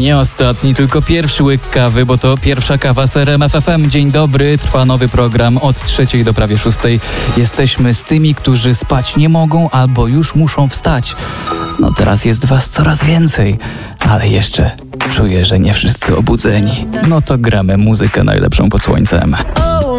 Nie ostatni, tylko pierwszy łyk kawy, bo to pierwsza kawa z RMF FM. Dzień dobry, trwa nowy program od 3 do prawie 6. Jesteśmy z tymi, którzy spać nie mogą albo już muszą wstać. No teraz jest was coraz więcej, ale jeszcze czuję, że nie wszyscy obudzeni. No to gramy muzykę najlepszą pod słońcem.